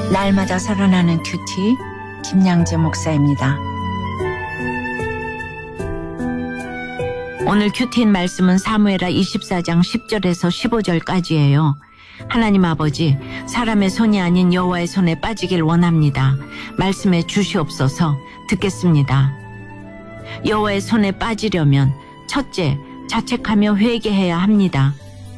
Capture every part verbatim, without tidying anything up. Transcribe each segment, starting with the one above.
날마다 살아나는 큐티 김양재 목사입니다. 오늘 큐티인 말씀은 사무엘하 이십사 장 십 절에서 십오 절까지예요. 하나님 아버지, 사람의 손이 아닌 여호와의 손에 빠지길 원합니다. 말씀에 주시옵소서. 듣겠습니다. 여호와의 손에 빠지려면 첫째, 자책하며 회개해야 합니다.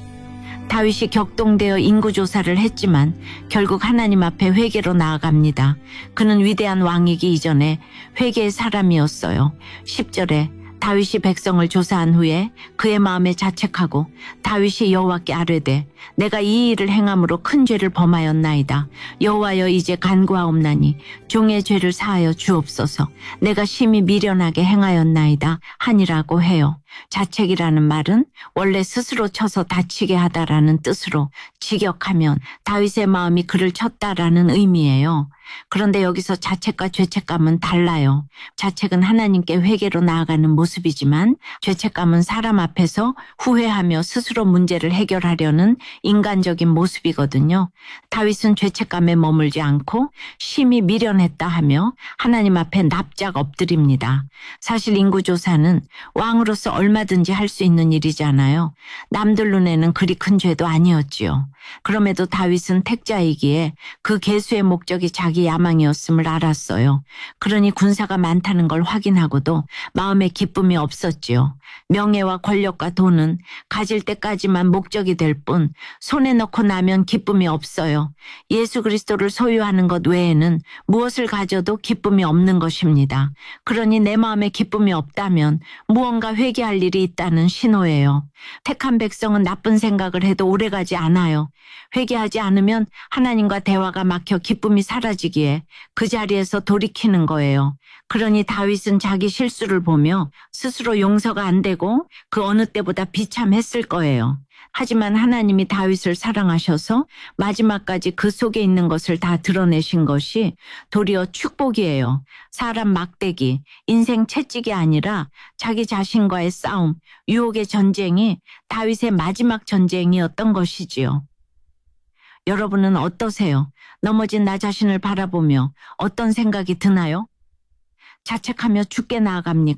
다윗이 격동되어 인구조사를 했지만 결국 하나님 앞에 회개로 나아갑니다. 그는 위대한 왕이기 이전에 회개의 사람이었어요. 십 절에 다윗이 백성을 조사한 후에 그의 마음에 자책하고 다윗이 여호와께 아뢰되 내가 이 일을 행함으로 큰 죄를 범하였나이다. 여호와여, 이제 간구하옵나니 종의 죄를 사하여 주옵소서. 내가 심히 미련하게 행하였나이다 하니라고 해요. 자책이라는 말은 원래 스스로 쳐서 다치게 하다라는 뜻으로 직역하면 다윗의 마음이 그를 쳤다라는 의미예요. 그런데 여기서 자책과 죄책감은 달라요. 자책은 하나님께 회개로 나아가는 모습이지만 죄책감은 사람 앞에서 후회하며 스스로 문제를 해결하려는 인간적인 모습이거든요. 다윗은 죄책감에 머물지 않고 심히 미련했다 하며 하나님 앞에 납작 엎드립니다. 사실 인구조사는 왕으로서 얼마든지 할 수 있는 일이잖아요. 남들 눈에는 그리 큰 죄도 아니었지요. 그럼에도 다윗은 택자이기에 그 계수의 목적이 자기 야망이었음을 알았어요. 그러니 군사가 많다는 걸 확인하고도 마음에 기쁨이 없었지요. 명예와 권력과 돈은 가질 때까지만 목적이 될 뿐 손에 넣고 나면 기쁨이 없어요. 예수 그리스도를 소유하는 것 외에는 무엇을 가져도 기쁨이 없는 것입니다. 그러니 내 마음에 기쁨이 없다면 무언가 회개할 일이 있다는 신호예요. 택한 백성은 나쁜 생각을 해도 오래가지 않아요. 회개하지 않으면 하나님과 대화가 막혀 기쁨이 사라지기에 그 자리에서 돌이키는 거예요. 그러니 다윗은 자기 실수를 보며 스스로 용서가 안 되고 그 어느 때보다 비참했을 거예요. 하지만 하나님이 다윗을 사랑하셔서 마지막까지 그 속에 있는 것을 다 드러내신 것이 도리어 축복이에요. 사람 막대기, 인생 채찍이 아니라 자기 자신과의 싸움, 유혹의 전쟁이 다윗의 마지막 전쟁이었던 것이지요. 여러분은 어떠세요? 넘어진 나 자신을 바라보며 어떤 생각이 드나요? 자책하며 죽게 나아갑니까?